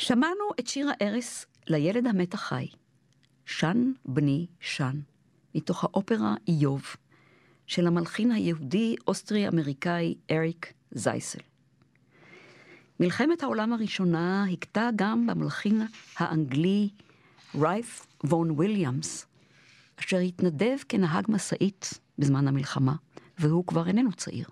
שמענו את שיר הערש לילד המת החי, שן בני שן, מתוך האופרה איוב, של המלחין היהודי אוסטרי-אמריקאי אריק זייסל. מלחמת העולם הראשונה הכתה גם במלחין האנגלי רייף וון וויליאמס, אשר התנדב כנהג מסעית בזמן המלחמה, והוא כבר איננו צעיר.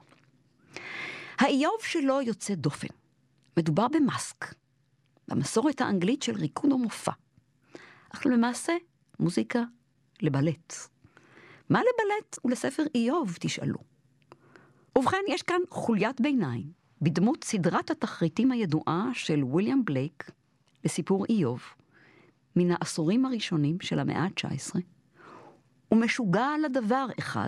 האיוב שלו יוצא דופן. מדובר במסק, במסורת האנגלית של ריקוד ומופע. אך למעשה, מוזיקה לבלט. מה לבלט ולספר איוב, תשאלו? ובכן, יש כאן חוליית ביניים, בדמות סדרת התחריטים הידועה של וויליאם בלייק, לסיפור איוב, מן העשורים הראשונים של המאה ה-19, ומשוגע לדבר אחד,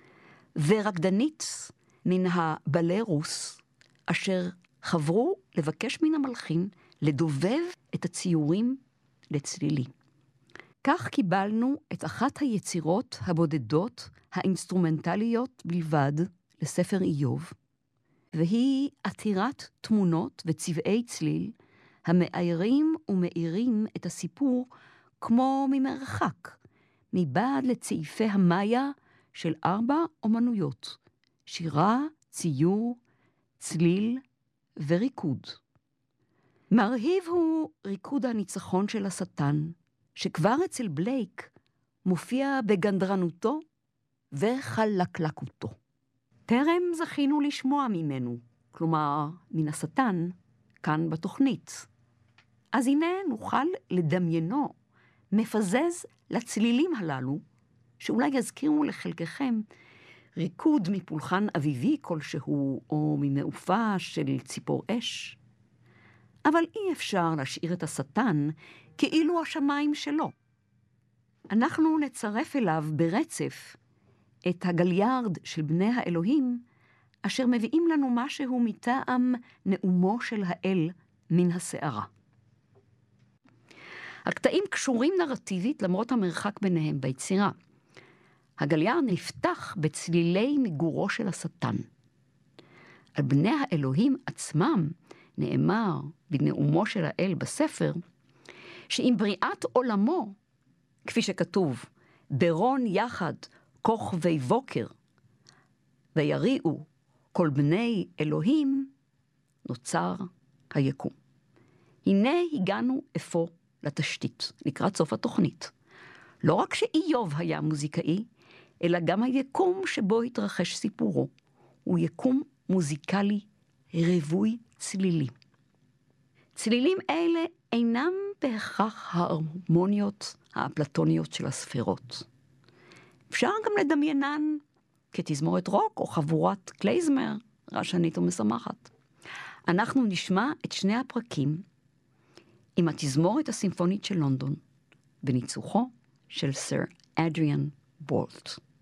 ורקדנית מן הבלרוס, אשר חברו לבקש מן המלחין לדובב את הציורים לצלילים. כך קיבלנו את אחת היצירות הבודדות האינסטרומנטליות בלבד לספר איוב, והיא עתירת תמונות וצבעי צליל המאיירים ומאירים את הסיפור כמו ממרחק, מבעד לצעיפי המאיה של 4 אומנויות, שירה, ציור, צליל וריקוד. מרהיב הוא ריקוד הניצחון של השטן, שכבר אצל בלייק מופיע בגנדרנותו וחלקלקותו. טרם זכינו לשמוע ממנו, כלומר מן השטן, כאן בתוכנית. אז הנה נוכל לדמיינו מפזז לצלילים הללו, שאולי יזכירו לחלקכם ריקוד מפולחן אביבי כלשהו, או ממעופה של ציפור אש. אבל אי אפשר להשאיר את השטן כאילו השמיים שלו. אנחנו נצרף אליו ברצף את הגליארד של בני האלוהים, אשר מביאים לנו משהו מטעם נאומו של האל מן הסערה. הקטעים קשורים נרטיבית למרות המרחק ביניהם ביצירה. הגליארד נפתח בצלילי מיגורו של השטן. על בני האלוהים עצמם נאמר בנאומו של האל בספר, שעם בריאת עולמו, כפי שכתוב, ברון יחד כוכבי בוקר, ויריעו כל בני אלוהים, נוצר היקום. הנה הגענו אפוא לתשתית, לקראת סוף התוכנית. לא רק שאיוב היה מוזיקאי, אלא גם היקום שבו התרחש סיפורו, הוא יקום מוזיקלי רווי צלילים. צלילים אלה אינם בהכרח ההרמוניות האפלטוניות של הספירות. אפשר גם לדמיינן כתזמורת רוק או חבורת קלייזמר, רעשנית ומשמחת. אנחנו נשמע את שני הפרקים עם התזמורת הסימפונית של לונדון, בניצוחו של סר אדריאן בולט.